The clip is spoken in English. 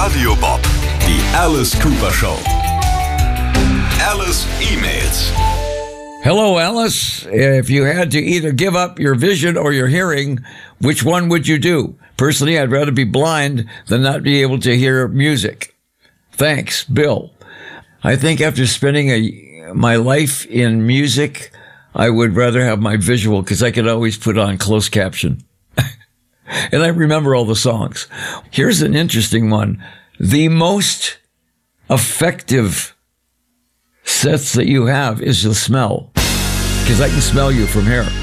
Radio Bob, die Alice Cooper Show. Alice emails. Hello, Alice. If you had to either give up your vision or your hearing, which one would you do? Personally, I'd rather be blind than not be able to hear music. Thanks, Bill. I think after spending my life in music, I would rather have my visual because I could always put on closed caption. And I remember all the songs. Here's an interesting one. The most effective sense that you have is the smell. Because I can smell you from here.